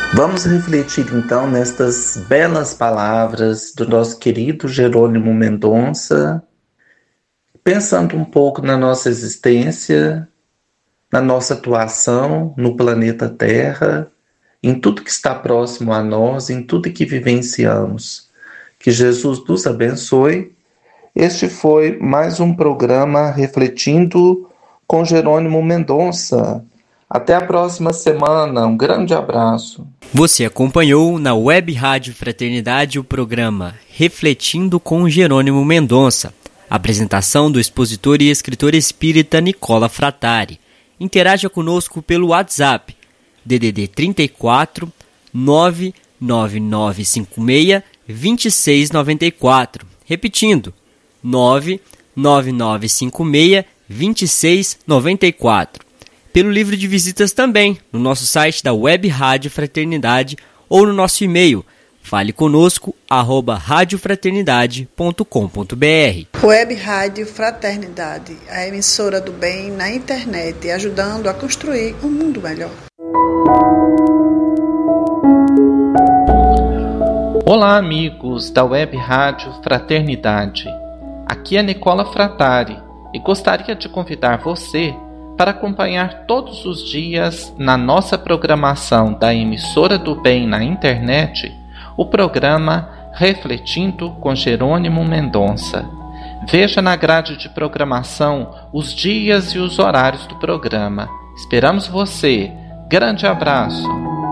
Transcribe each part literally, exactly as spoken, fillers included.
Vamos refletir então nestas belas palavras do nosso querido Jerônimo Mendonça, pensando um pouco na nossa existência, na nossa atuação no planeta Terra, em tudo que está próximo a nós, em tudo que vivenciamos. Que Jesus nos abençoe. Este foi mais um programa Refletindo com Jerônimo Mendonça. Até a próxima semana. Um grande abraço. Você acompanhou na Web Rádio Fraternidade o programa Refletindo com Jerônimo Mendonça. Apresentação do expositor e escritor espírita Nicola Frattari. Interaja conosco pelo WhatsApp D D D trinta e quatro, nove nove nove cinco seis, dois seis nove quatro. Repetindo, nove nove nove cinco seis, dois seis nove quatro. Pelo livro de visitas também, no nosso site da Web Rádio Fraternidade ou no nosso e-mail, fale conosco, arroba radiofraternidade ponto com ponto br. Web Rádio Fraternidade, a emissora do bem na internet, ajudando a construir um mundo melhor. Olá, amigos da Web Rádio Fraternidade. Aqui é Nicola Frattari e gostaria de convidar você para acompanhar todos os dias na nossa programação da emissora do bem na internet o programa Refletindo com Jerônimo Mendonça. Veja na grade de programação os dias e os horários do programa. Esperamos você. Grande abraço.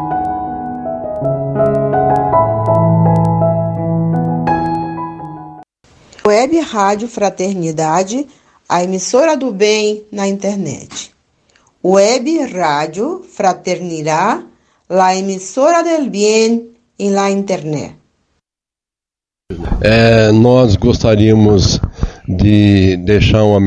Web Rádio Fraternidade, a emissora do bem na internet. Web Rádio Fraternidad, la emisora del bien em la internet. É, nós gostaríamos de deixar uma